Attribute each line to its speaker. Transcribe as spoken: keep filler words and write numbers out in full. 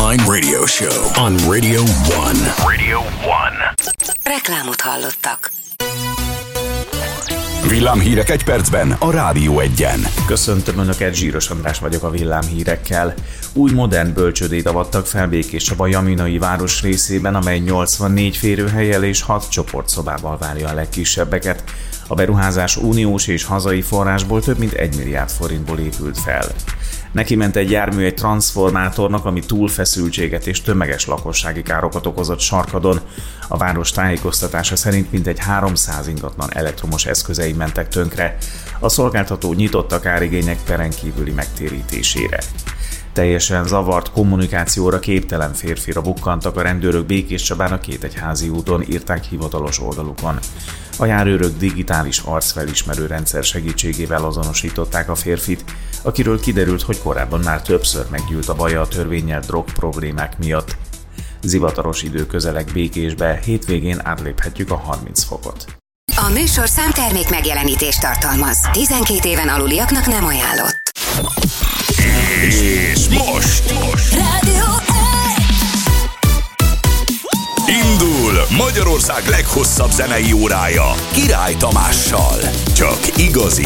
Speaker 1: Online Radio Show on Radio One.
Speaker 2: Radio One.
Speaker 3: Reklámot hallottak.
Speaker 1: Villámhírek egy percben a Rádió Egyen.
Speaker 4: Köszöntöm Önöket, Zsíros András vagyok a villámhírekkel. Új modern bölcsődét avattak fel Békéscsaba Jaminai város részében, amely nyolcvannégy férőhellyel és hat csoportszobával várja a legkisebbeket. A beruházás uniós és hazai forrásból több mint egy milliárd forintból épült fel. Neki ment egy jármű egy transformátornak, ami túlfeszültséget és tömeges lakossági károkat okozott Sarkadon. A város tájékoztatása szerint mintegy háromszáz ingatlan elektromos eszközei mentek tönkre. A szolgáltató nyitott a kárigények peren kívüli megtérítésére. Teljesen zavart, kommunikációra képtelen férfira bukkantak a rendőrök Békéscsabán a Kétegyházi úton, írták hivatalos oldalukon. A járőrök digitális arcfelismerő rendszer segítségével azonosították a férfit, akiről kiderült, hogy korábban már többször meggyűlt a baja a törvénnyel drog problémák miatt. Zivataros idő közeleg Békésbe, hétvégén átléphetjük a harminc fokot.
Speaker 3: A műsorszám termék megjelenítést tartalmaz. tizenkét éven aluliaknak nem ajánlott.
Speaker 1: És most, most.
Speaker 3: Rádió
Speaker 1: indul Magyarország leghosszabb zenei órája Király Tamással. Csak igazi